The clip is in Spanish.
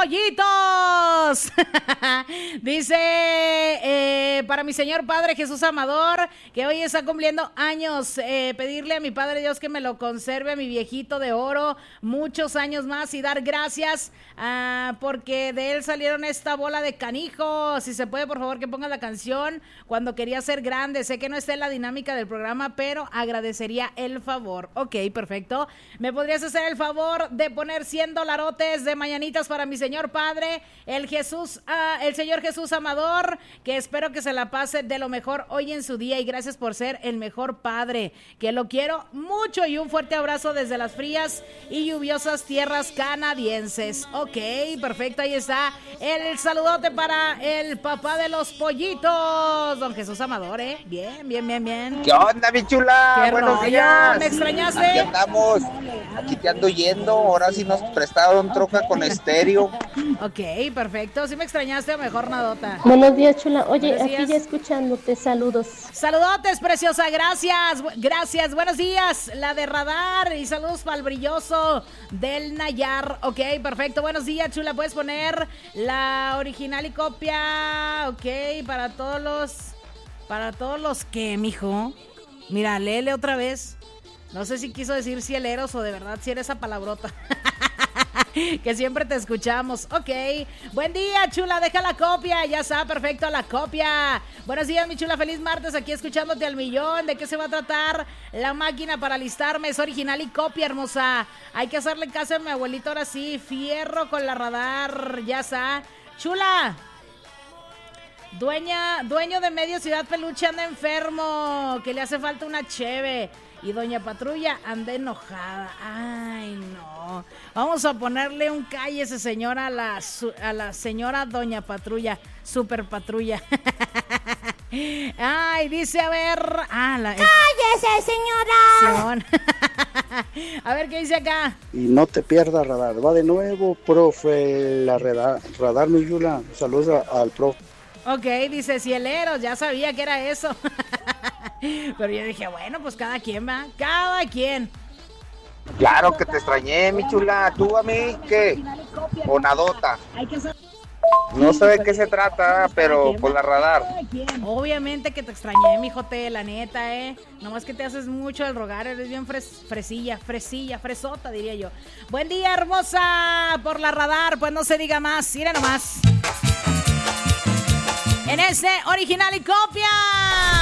pollitos. Dice, para mi señor Padre Jesús Amador, que hoy está cumpliendo años, pedirle a mi Padre Dios que me lo conserve, a mi viejito de oro, muchos años más, y dar gracias porque de él salieron esta bola de canijos. Si se puede, por favor, que ponga la canción Cuando quería ser grande. Sé que no está en la dinámica del programa, pero agradecería el favor. Ok, perfecto. ¿Me podrías hacer el favor de poner $100 de mañanitas para mi señor Padre, el señor Jesús Amador, que espero que se la pase de lo mejor hoy en su día, y gracias por ser el mejor padre, que lo quiero mucho, y un fuerte abrazo desde las frías y lluviosas tierras canadienses? Ok, perfecto, ahí está el saludote para el papá de los pollitos, don Jesús Amador, bien. ¿Qué onda, mi chula? ¿Qué Buenos rollo? días. ¿Me extrañaste? Aquí andamos, aquí te ando yendo, ahora sí nos prestaron troca con estéreo. Ok, perfecto, ¿sí me extrañaste o mejor nadota? Buenos días, chula. Oye, Buenos aquí días. ya escuchándote, saludos. Saludotes, preciosa, gracias, buenos días, la de Radar, y saludos para el brilloso del Nayar. Ok, perfecto, buenos días, chula, puedes poner la original y copia, ok, para todos los que, mijo, mira, léele otra vez, no sé si quiso decir cieleros o de verdad si era esa palabrota. Que siempre te escuchamos. Ok, buen día, chula, deja la copia, ya está, perfecto, la copia. Buenos días, mi chula, feliz martes, aquí escuchándote al millón. ¿De qué se va a tratar la máquina para alistarme? Es original y copia, hermosa. Hay que hacerle caso a mi abuelito, ahora sí, fierro con la Radar, ya está. Chula, dueño de Medio Ciudad Peluche anda enfermo, que le hace falta una cheve. Y doña Patrulla anda enojada. Ay, no. Vamos a ponerle un cállese, señora, a la señora doña Patrulla, Super Patrulla. Ay, dice, a ver. ¡Cállese, señora! A ver, ¿qué dice acá? Y no te pierdas, Radar. Va de nuevo, profe, la Radar, mi chula. Saludos al profe. Ok, dice cieleros, ya sabía que era eso. Pero yo dije, bueno, pues cada quien va, cada quien. Claro que te extrañé, mi chula. ¿Tú a mí qué? O nadota. No sé de qué se trata, pero por la Radar. Obviamente que te extrañé, mijote, la neta, Nomás que te haces mucho el rogar, eres bien fresilla, fresota, diría yo. Buen día, hermosa, por la Radar, pues no se diga más, mira nomás. En ese original y copia.